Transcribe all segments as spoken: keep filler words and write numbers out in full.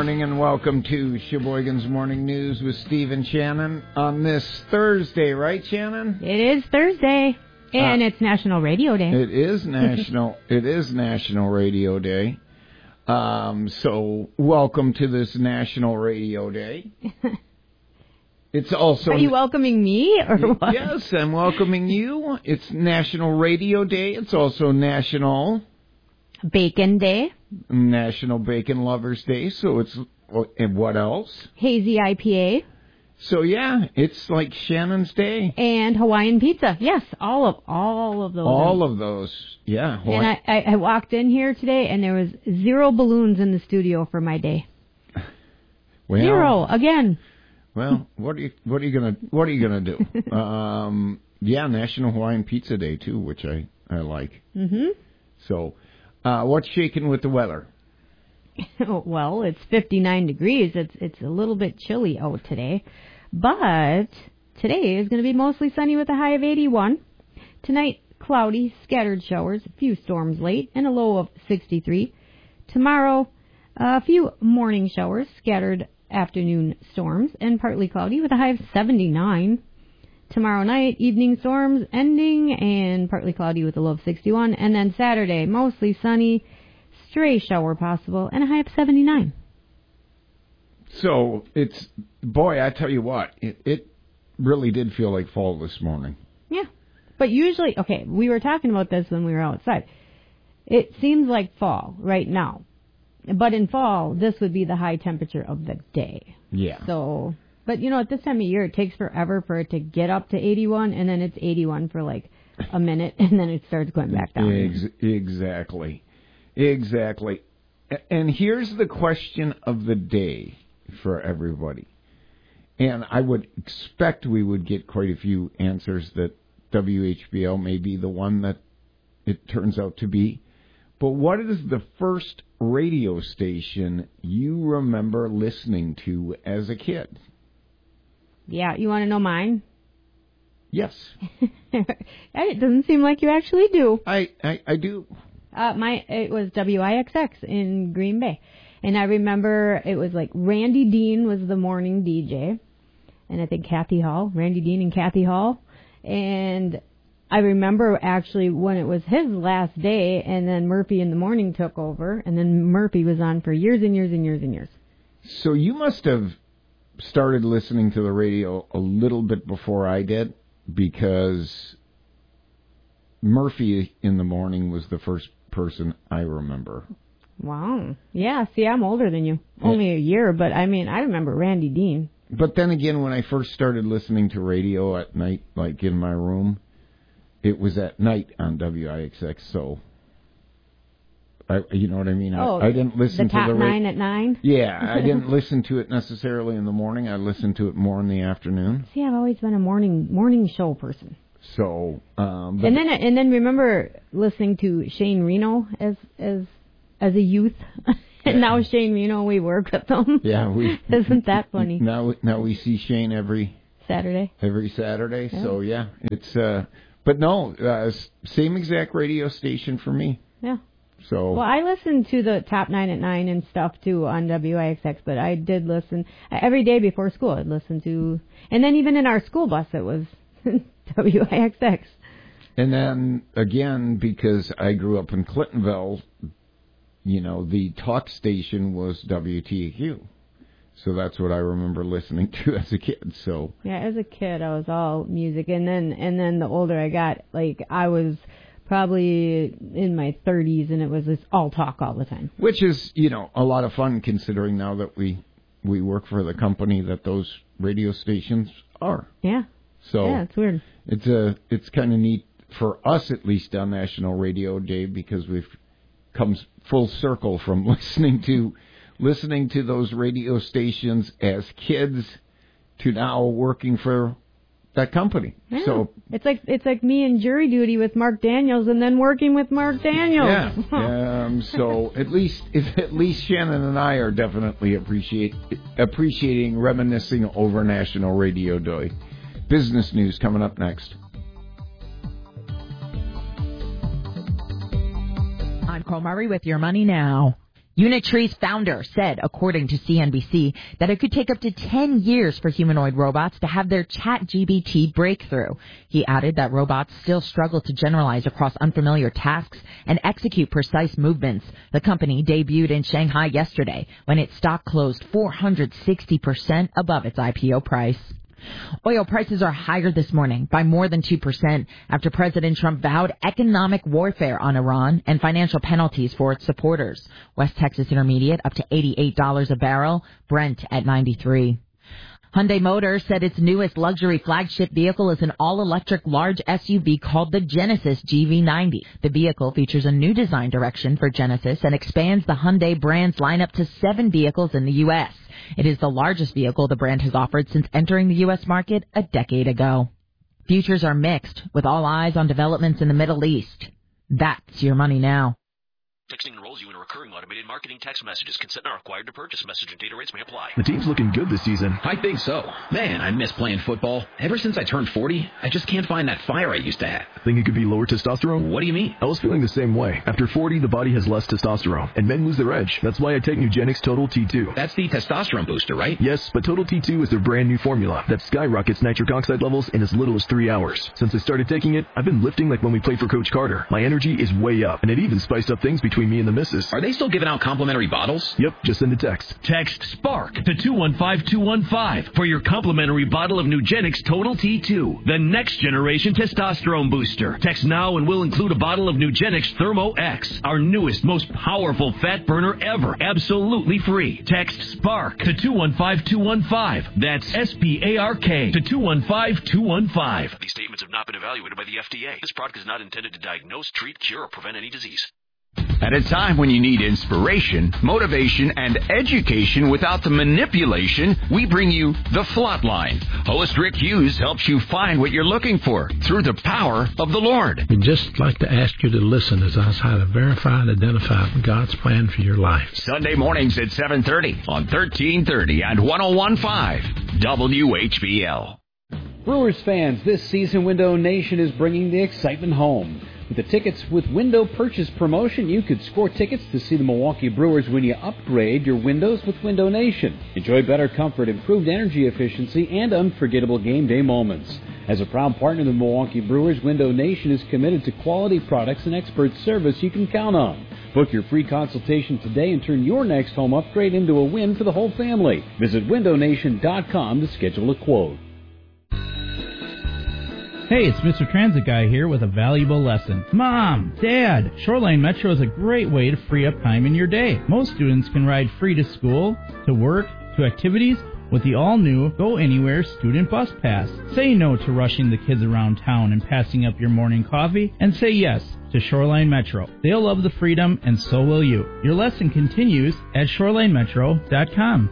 morning and welcome to Sheboygan's Morning News with Steve and Shannon on this Thursday, right, Shannon? It is Thursday, and uh, it's National Radio Day. It is National. It is National Radio Day. Um, so welcome to this National Radio Day. It's also. Are you welcoming me or what? Yes, I'm welcoming you. It's National Radio Day. It's also National Bacon Day. National Bacon Lovers Day. So it's, and what else? Hazy I P A. So yeah, it's like Shannon's Day. And Hawaiian pizza. Yes, all of all of those. All of those, yeah. Hawaii. And I, I, I walked in here today, and there was zero balloons in the studio for my day. Well, zero again. Well, what are you what are you gonna what are you gonna do? um, yeah, National Hawaiian Pizza Day too, which I I like. Mhm. So, uh, what's shaking with the weather? Well, it's fifty-nine degrees. It's it's a little bit chilly out today. But today is going to be mostly sunny with a high of eighty-one. Tonight, cloudy, scattered showers, a few storms late, and a low of sixty-three. Tomorrow, a few morning showers, scattered afternoon storms, and partly cloudy with a high of seventy-nine. Tomorrow night, evening storms ending, and partly cloudy with a low of sixty-one. And then Saturday, mostly sunny, stray shower possible, and a high of seventy-nine. So, it's, boy, I tell you what, it, it really did feel like fall this morning. Yeah. But usually, okay, we were talking about this when we were outside. It seems like fall right now. But in fall, this would be the high temperature of the day. Yeah. So, but you know, at this time of year, it takes forever for it to get up to eighty-one, and then it's eighty-one for like a minute, and then it starts going back down. Ex- exactly. Exactly. And here's the question of the day for everybody. And I would expect we would get quite a few answers that W H B L may be the one that it turns out to be. But what is the first radio station you remember listening to as a kid? Yeah, you want to know mine? Yes. It doesn't seem like you actually do. I, I, I do. Uh, my it was W I X X in Green Bay. And I remember it was like Randy Dean was the morning D J. And I think Kathy Hall, Randy Dean and Kathy Hall. And I remember actually when it was his last day, and then Murphy in the morning took over, and then Murphy was on for years and years and years and years. So you must have started listening to the radio a little bit before I did, because Murphy in the morning was the first person I remember. Wow. Yeah, see, I'm older than you. Only a year, but I mean, I remember Randy Dean. But then again, when I first started listening to radio at night, like in my room, it was at night on W I X X, so, I, you know what I mean? Oh, I, I didn't listen the to top the radio. nine at nine? Yeah, I didn't listen to it necessarily in the morning. I listened to it more in the afternoon. See, I've always been a morning morning show person. So, um... And then and then remember listening to Shane Reno as as as a youth. And now Shane Reno, we work with him. Yeah, we... Isn't that funny? Now, now we see Shane every... Saturday. Every Saturday, yeah. So yeah, it's... uh But no, uh, same exact radio station for me. Yeah. So. Well, I listened to the top nine at nine and stuff too on W I X X, but I did listen every day before school. I'd listen to, and then even in our school bus, it was W I X X. And then again, because I grew up in Clintonville, you know, the talk station was W T A Q. So that's what I remember listening to as a kid. So yeah, as a kid, I was all music, and then and then the older I got, like I was probably in my thirties, and it was just all talk all the time. Which is, you know, a lot of fun considering now that we we work for the company that those radio stations are. Yeah. So yeah, it's weird. It's a it's kind of neat for us, at least on National Radio Day, because we've come full circle from listening to. listening to those radio stations as kids to now working for that company. Yeah. So it's like it's like me in jury duty with Mark Daniels and then working with Mark Daniels. Yeah. um, so at least at least Shannon and I are definitely appreciate appreciating reminiscing over National Radio Day. Business news coming up next. I'm Cole Murray with Your Money Now. Unitree's founder said, according to C N B C, that it could take up to ten years for humanoid robots to have their ChatGPT breakthrough. He added that robots still struggle to generalize across unfamiliar tasks and execute precise movements. The company debuted in Shanghai yesterday when its stock closed four hundred sixty percent above its I P O price. Oil prices are higher this morning by more than two percent after President Trump vowed economic warfare on Iran and financial penalties for its supporters. West Texas Intermediate up to eighty-eight dollars a barrel, Brent at ninety-three. Hyundai Motors said its newest luxury flagship vehicle is an all-electric large S U V called the Genesis G V ninety. The vehicle features a new design direction for Genesis and expands the Hyundai brand's lineup to seven vehicles in the U S. It is the largest vehicle the brand has offered since entering the U S market a decade ago. Futures are mixed, with all eyes on developments in the Middle East. That's your money now. Texting enrolls you in a recurring automated marketing text messages. Consent not required to purchase. Message and data rates may apply. The team's looking good this season. I think so. Man, I miss playing football. Ever since I turned forty, I just can't find that fire I used to have. Think it could be lower testosterone? What do you mean? I was feeling the same way. After forty, the body has less testosterone, and men lose their edge. That's why I take Nugenix Total T two. That's the testosterone booster, right? Yes, but Total T two is their brand new formula that skyrockets nitric oxide levels in as little as three hours. Since I started taking it, I've been lifting like when we played for Coach Carter. My energy is way up, and it even spiced up things between me and the missus. Are they still giving out complimentary bottles? Yep, just send a text. Text SPARK to two one five two one five for your complimentary bottle of Nugenix Total T two, the next generation testosterone booster. Text now and we'll include a bottle of Nugenix Thermo X, our newest, most powerful fat burner ever, absolutely free. Text SPARK to two one five two one five. That's S P A R K to two one five two one five. These statements have not been evaluated by the F D A. This product is not intended to diagnose, treat, cure, or prevent any disease. At a time when you need inspiration, motivation, and education without the manipulation, we bring you The Flatline. Host Rick Hughes helps you find what you're looking for through the power of the Lord. We'd just like to ask you to listen as us how to verify and identify God's plan for your life. Sunday mornings at seven thirty on thirteen thirty and one oh one point five W H B L. Brewers fans, this season Window Nation is bringing the excitement home. With the Tickets with Window Purchase promotion, you could score tickets to see the Milwaukee Brewers when you upgrade your windows with Window Nation. Enjoy better comfort, improved energy efficiency, and unforgettable game day moments. As a proud partner of the Milwaukee Brewers, Window Nation is committed to quality products and expert service you can count on. Book your free consultation today and turn your next home upgrade into a win for the whole family. Visit window nation dot com to schedule a quote. Hey, it's Mister Transit Guy here with a valuable lesson. Mom, Dad, Shoreline Metro is a great way to free up time in your day. Most students can ride free to school, to work, to activities with the all-new Go Anywhere Student Bus Pass. Say no to rushing the kids around town and passing up your morning coffee, and say yes to Shoreline Metro. They'll love the freedom, and so will you. Your lesson continues at shoreline metro dot com.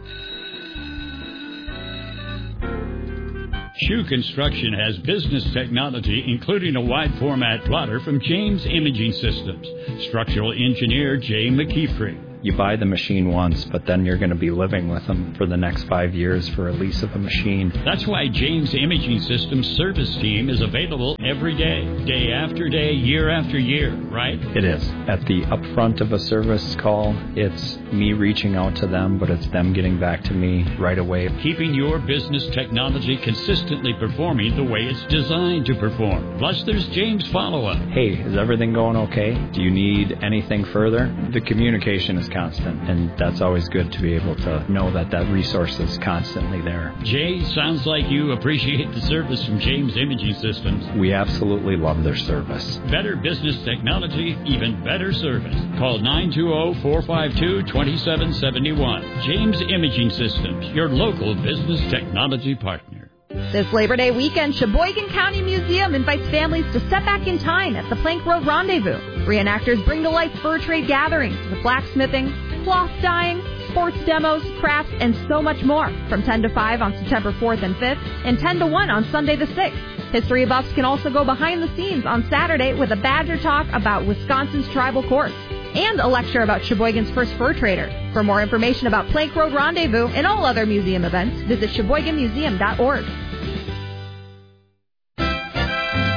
Shoe Construction has business technology, including a wide-format plotter from James Imaging Systems. Structural engineer Jay McKeefrey. You buy the machine once, but then you're going to be living with them for the next five years for a lease of a machine. That's why James Imaging Systems service team is available every day, day after day, year after year, right? It is. At the upfront of a service call, it's me reaching out to them, but it's them getting back to me right away. Keeping your business technology consistently performing the way it's designed to perform. Plus, there's James follow-up. Hey, is everything going okay? Do you need anything further? The communication is constant, and that's always good to be able to know that that resource is constantly there. Jay, sounds like you appreciate the service from James Imaging Systems. We absolutely love their service. Better business technology, even better service. Call nine two zero, four five two, two seven seven one. James Imaging Systems, your local business technology partner. This Labor Day weekend, Sheboygan County Museum invites families to step back in time at the Plank Road Rendezvous. Reenactors bring to life fur trade gatherings with blacksmithing, cloth dyeing, sports demos, crafts, and so much more from ten to five on September fourth and fifth and ten to one on Sunday the sixth. History buffs can also go behind the scenes on Saturday with a Badger Talk about Wisconsin's tribal courts and a lecture about Sheboygan's first fur trader. For more information about Plank Road Rendezvous and all other museum events, visit sheboygan museum dot org.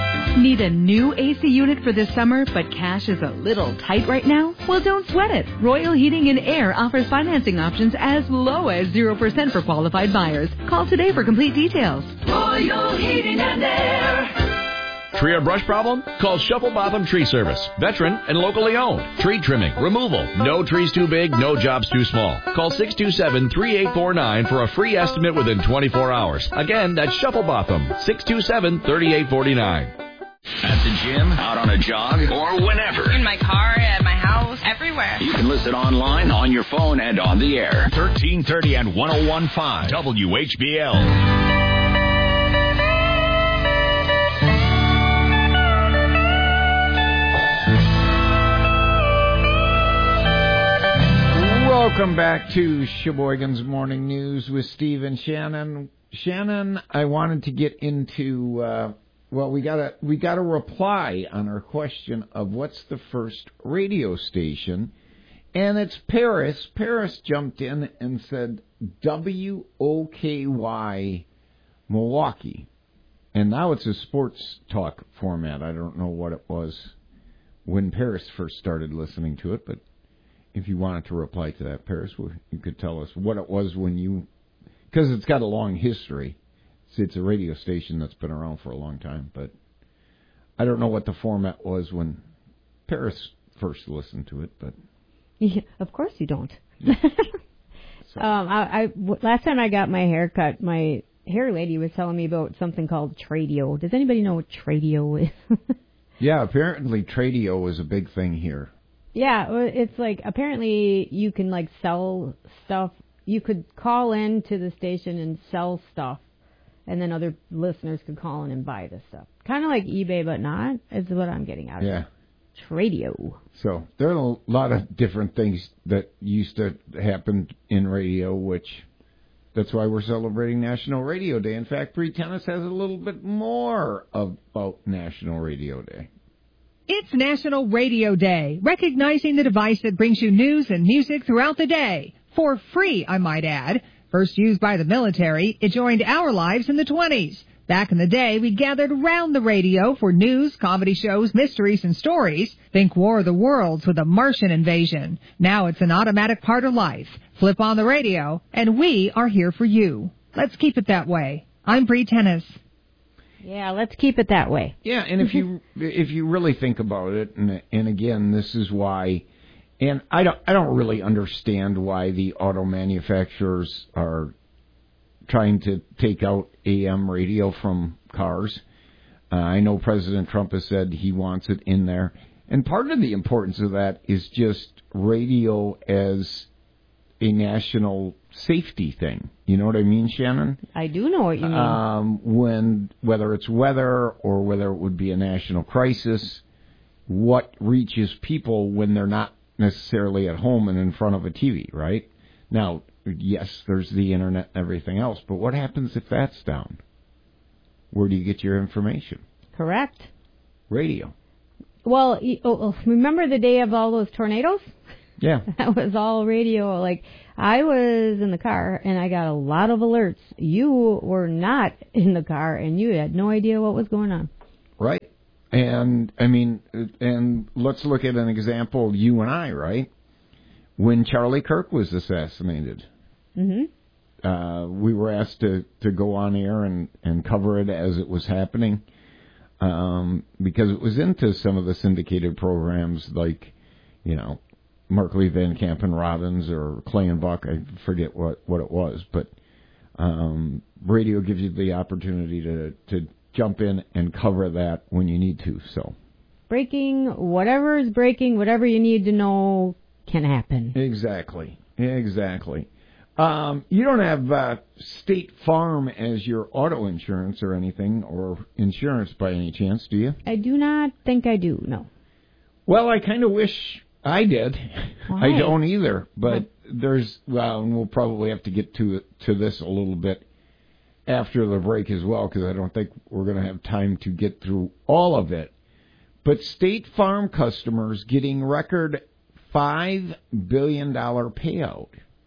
Need a new A C unit for this summer, but cash is a little tight right now? Well, don't sweat it. Royal Heating and Air offers financing options as low as zero percent for qualified buyers. Call today for complete details. Royal Heating and Air. Tree or brush problem? Call Shuffle Botham Tree Service. Veteran and locally owned. Tree trimming, removal. No trees too big, no jobs too small. Call six two seven, three eight four nine for a free estimate within twenty-four hours. Again, that's Shuffle Botham. six two seven, three eight four nine. At the gym, out on a jog, or whenever. In my car, at my house, everywhere. You can listen online, on your phone, and on the air. thirteen thirty and one oh one point five W H B L. Welcome back to Sheboygan's Morning News with Steve and Shannon. Shannon, I wanted to get into, uh, well, we got a we got a reply on our question of what's the first radio station, and it's Paris. Paris jumped in and said W O K Y Milwaukee, and now it's a sports talk format. I don't know what it was when Paris first started listening to it, but if you wanted to reply to that, Paris, you could tell us what it was when you, because it's got a long history. It's, it's a radio station that's been around for a long time, but I don't know what the format was when Paris first listened to it. But yeah, of course you don't. Yeah. So. um, I, I last time I got my hair cut, my hair lady was telling me about something called Tradio. Does anybody know what Tradio is? Yeah, apparently Tradio is a big thing here. Yeah, it's like apparently you can like sell stuff. You could call in to the station and sell stuff, and then other listeners could call in and buy the stuff. Kind of like eBay, but not, is what I'm getting out of yeah. it. Tradio. So there are a lot of different things that used to happen in radio, which that's why we're celebrating National Radio Day. In fact, Bree Tennis has a little bit more about National Radio Day. It's National Radio Day, recognizing the device that brings you news and music throughout the day. For free, I might add. First used by the military, it joined our lives in the twenties. Back in the day, we gathered around the radio for news, comedy shows, mysteries, and stories. Think War of the Worlds with a Martian invasion. Now it's an automatic part of life. Flip on the radio, and we are here for you. Let's keep it that way. I'm Bree Tennis. Yeah, let's keep it that way. Yeah, and if you if you really think about it, and and again, this is why, and I don't I don't really understand why the auto manufacturers are trying to take out A M radio from cars. Uh, I know President Trump has said he wants it in there, and part of the importance of that is just radio as a national safety thing. You know what I mean, Shannon? I do know what you mean. Um, when, whether it's weather or whether it would be a national crisis, what reaches people when they're not necessarily at home and in front of a T V, right? Now, yes, there's the internet and everything else, but what happens if that's down? Where do you get your information? Correct. Radio. Well, remember the day of all those tornadoes? Yeah. That was all radio. Like, I was in the car, and I got a lot of alerts. You were not in the car, and you had no idea what was going on. Right. And, I mean, and let's look at an example, you and I, right? When Charlie Kirk was assassinated, mm-hmm. uh, we were asked to, to go on air and, and cover it as it was happening, um, because it was into some of the syndicated programs like, you know, Markley, Van Camp, and Robbins, or Clay and Buck. I forget what, what it was, but um, radio gives you the opportunity to, to jump in and cover that when you need to. So breaking, whatever is breaking, whatever you need to know can happen. Exactly, exactly. Um, you don't have uh, State Farm as your auto insurance or anything, or insurance by any chance, do you? I do not think I do, no. Well, I kind of wish I did. Why? I don't either, but there's, well, and we'll probably have to get to to this a little bit after the break as well, because I don't think we're going to have time to get through all of it. But State Farm customers getting record five billion dollars payout.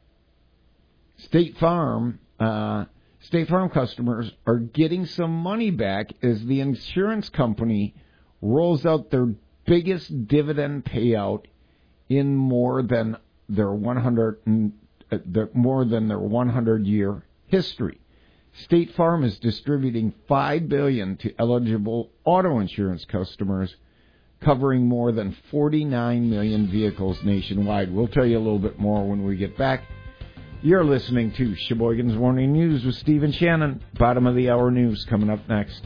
State Farm, uh, State Farm customers are getting some money back as the insurance company rolls out their biggest dividend payout in more than their one hundred uh, the, more than their one hundred year history. State Farm is distributing five billion dollars to eligible auto insurance customers, covering more than forty-nine million vehicles nationwide. We'll tell you a little bit more when we get back. You're listening to Sheboygan's Morning News with Steve and Shannon. Bottom of the hour news coming up next.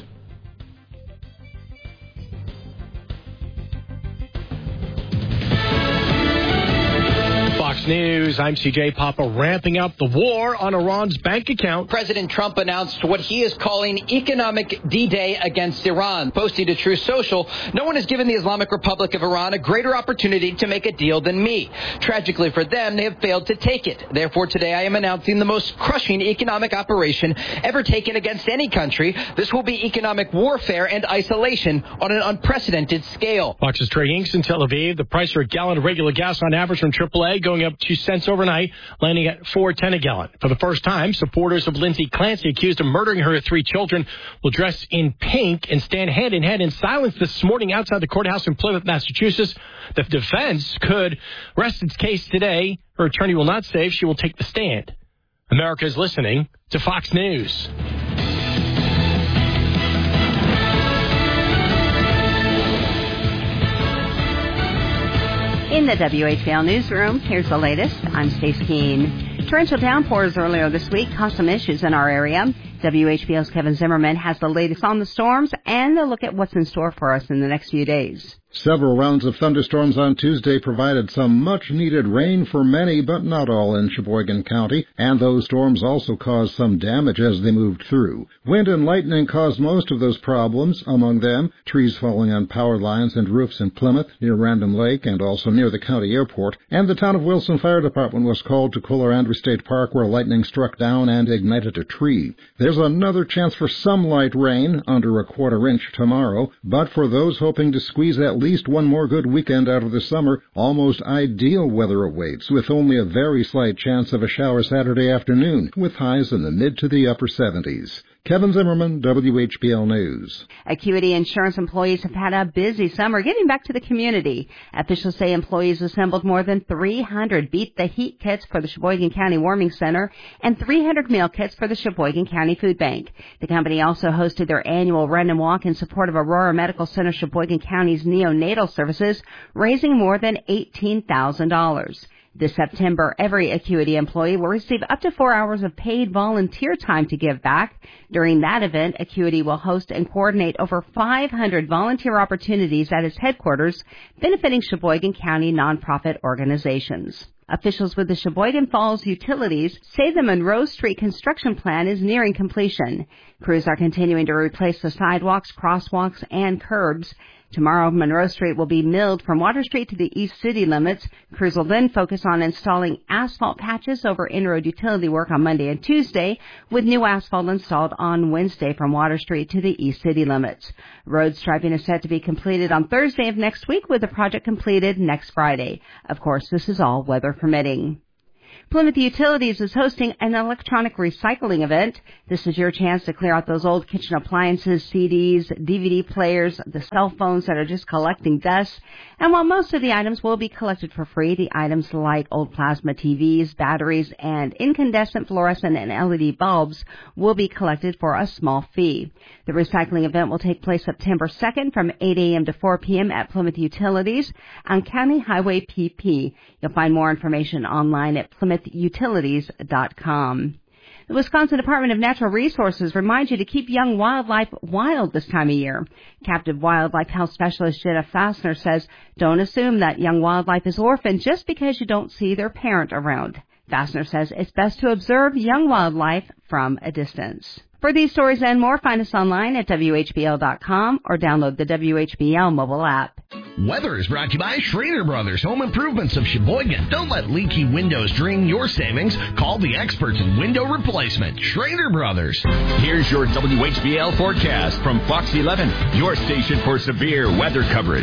Fox News, I'm C J Papa, ramping up the war on Iran's bank account. President Trump announced what he is calling economic D-Day against Iran. Posting to Truth Social, no one has given the Islamic Republic of Iran a greater opportunity to make a deal than me. Tragically for them, they have failed to take it. Therefore, today I am announcing the most crushing economic operation ever taken against any country. This will be economic warfare and isolation on an unprecedented scale. Fox's Trey Inks in Tel Aviv. The price for a gallon of regular gas on average from triple A going up two cents overnight, landing at four ten a gallon. For the first time, supporters of Lindsay Clancy, accused of murdering her three children, will dress in pink and stand hand in hand in silence this morning outside the courthouse in Plymouth, Massachusetts. The defense could rest its case today. Her attorney will not say if she will take the stand. America is listening to Fox News. In the W H B L newsroom, here's the latest. I'm Stace Keene. Torrential downpours earlier this week caused some issues in our area. W H B L's Kevin Zimmerman has the latest on the storms and a look at what's in store for us in the next few days. Several rounds of thunderstorms on Tuesday provided some much-needed rain for many, but not all in Sheboygan County, and those storms also caused some damage as they moved through. Wind and lightning caused most of those problems, among them trees falling on power lines and roofs in Plymouth, near Random Lake, and also near the county airport, and the town of Wilson Fire Department was called to Colarandra State Park where lightning struck down and ignited a tree. There's another chance for some light rain, under a quarter inch tomorrow, but for those hoping to squeeze at least one more good weekend out of the summer, almost ideal weather awaits, with only a very slight chance of a shower Saturday afternoon, with highs in the mid to the upper seventies. Kevin Zimmerman, W H B L News. Acuity Insurance employees have had a busy summer getting back to the community. Officials say employees assembled more than three hundred Beat the Heat kits for the Sheboygan County Warming Center and three hundred meal kits for the Sheboygan County Food Bank. The company also hosted their annual run and walk in support of Aurora Medical Center Sheboygan County's neonatal services, raising more than eighteen thousand dollars. This September, every Acuity employee will receive up to four hours of paid volunteer time to give back. During that event, Acuity will host and coordinate over five hundred volunteer opportunities at its headquarters, benefiting Sheboygan County nonprofit organizations. Officials with the Sheboygan Falls Utilities say the Monroe Street construction plan is nearing completion. Crews are continuing to replace the sidewalks, crosswalks, and curbs. Tomorrow, Monroe Street will be milled from Water Street to the east city limits. Crews will then focus on installing asphalt patches over in-road utility work on Monday and Tuesday, with new asphalt installed on Wednesday from Water Street to the east city limits. Road striping is set to be completed on Thursday of next week, with the project completed next Friday. Of course, this is all weather permitting. Plymouth Utilities is hosting an electronic recycling event. This is your chance to clear out those old kitchen appliances, C Ds, D V D players, the cell phones that are just collecting dust. And while most of the items will be collected for free, the items like old plasma T Vs, batteries, and incandescent fluorescent and L E D bulbs will be collected for a small fee. The recycling event will take place September second from eight a.m. to four p.m. at Plymouth Utilities on County Highway P P. You'll find more information online at plymouth utilities dot com. The Wisconsin Department of Natural Resources reminds you to keep young wildlife wild this time of year. Captive wildlife health specialist Jenna Fassner says, don't assume that young wildlife is orphaned just because you don't see their parent around. Fassner says it's best to observe young wildlife from a distance. For these stories and more, find us online at W H B L dot com or download the W H B L mobile app. Weather is brought to you by Schrader Brothers Home Improvements of Sheboygan. Don't let leaky windows drain your savings. Call the experts in window replacement, Schrader Brothers. Here's your W H B L forecast from Fox eleven, your station for severe weather coverage.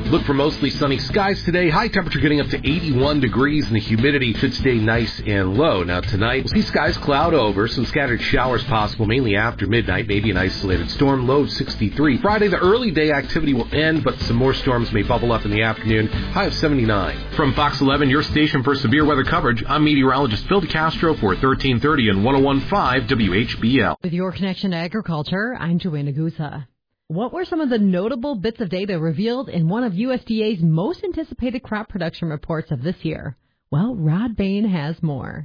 Look for mostly sunny skies today. High temperature getting up to eighty-one degrees, and the humidity should stay nice and low. Now tonight, we'll see skies cloud over, some scattered showers possible, mainly after midnight, maybe an isolated storm, low of sixty-three. Friday, the early day activity will end, but some more storms may bubble up in the afternoon, high of seventy-nine. From Fox eleven, your station for severe weather coverage, I'm meteorologist Phil DeCastro for thirteen thirty and one oh one point five W H B L. With your connection to agriculture, I'm Joanna Guza. What were some of the notable bits of data revealed in one of U S D A's most anticipated crop production reports of this year? Well, Rod Bain has more.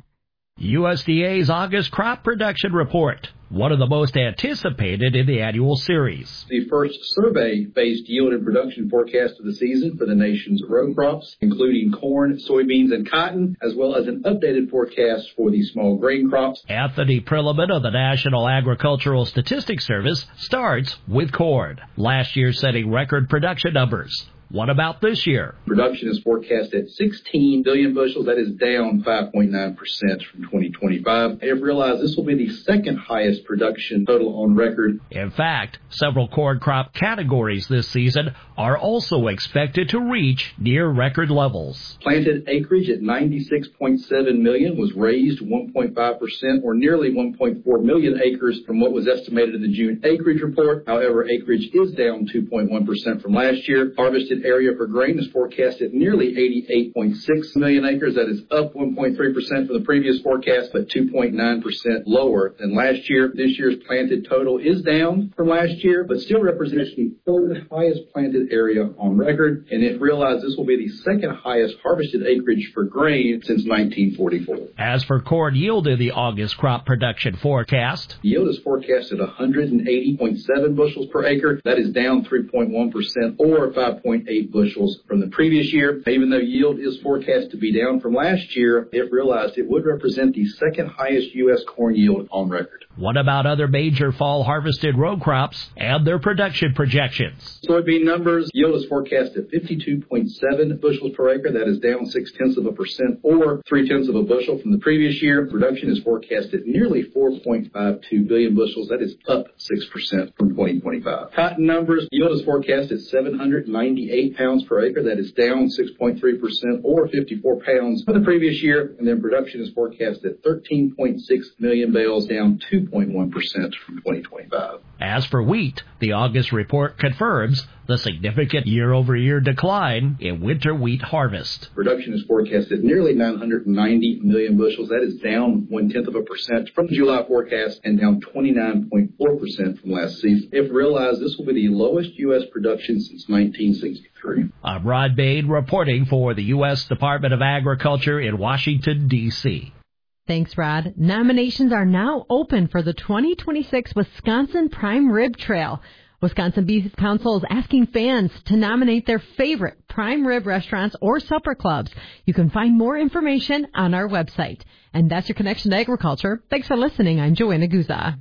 U S D A's August crop production report, one of the most anticipated in the annual series. The first survey-based yield and production forecast of the season for the nation's row crops, including corn, soybeans, and cotton, as well as an updated forecast for the small grain crops. Anthony Prilliman of the National Agricultural Statistics Service starts with corn, last year setting record production numbers. What about this year? Production is forecast at sixteen billion bushels. That is down five point nine percent from twenty twenty-five. I have realized this will be the second highest production total on record. In fact, several corn crop categories this season are also expected to reach near record levels. Planted acreage at ninety-six point seven million was raised one point five percent, or nearly one point four million acres from what was estimated in the June acreage report. However, acreage is down two point one percent from last year. Harvested area for grain is forecast at nearly eighty-eight point six million acres. That is up one point three percent from the previous forecast, but two point nine percent lower than last year. This year's planted total is down from last year, but still represents the third highest planted area on record. And if realized, this will be the second highest harvested acreage for grain since nineteen forty-four. As for corn yield in the August crop production forecast, yield is forecast at one hundred eighty point seven bushels per acre. That is down three point one percent, or five point eight bushels from the previous year. Even though yield is forecast to be down from last year, if realized, it would represent the second highest U S corn yield on record. What about other major fall harvested row crops and their production projections? Soybean numbers, yield is forecast at fifty-two point seven bushels per acre. That is down six tenths of a percent, or three tenths of a bushel from the previous year. Production is forecast at nearly four point five two billion bushels. That is up six percent from twenty twenty-five. Cotton numbers, yield is forecast at seven hundred ninety-eight pounds per acre. That is down six point three percent, or fifty-four pounds from the previous year. And then production is forecast at thirteen point six million bales, down two point one percent from twenty twenty-five. As for wheat, the August report confirms the significant year-over-year decline in winter wheat harvest. Production is forecast at nearly nine hundred ninety million bushels. That is down one-tenth of a percent from the July forecast and down twenty-nine point four percent from last season. If realized, this will be the lowest U S production since nineteen sixty-three. I'm Rod Bain reporting for the U S Department of Agriculture in Washington, D C Thanks, Rod. Nominations are now open for the twenty twenty-six Wisconsin Prime Rib Trail. Wisconsin Beef Council is asking fans to nominate their favorite prime rib restaurants or supper clubs. You can find more information on our website. And that's your connection to agriculture. Thanks for listening. I'm Joanna Guza.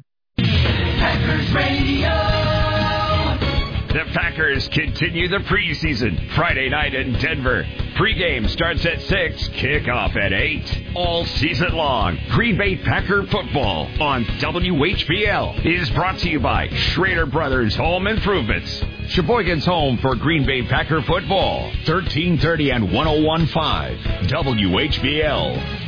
Packers Radio. The Packers continue the preseason Friday night in Denver. Pregame starts at six, kickoff at eight. All season long, Green Bay Packer football on W H B L is brought to you by Schrader Brothers Home Improvements. Sheboygan's home for Green Bay Packer football. thirteen thirty and one oh one point five W H B L.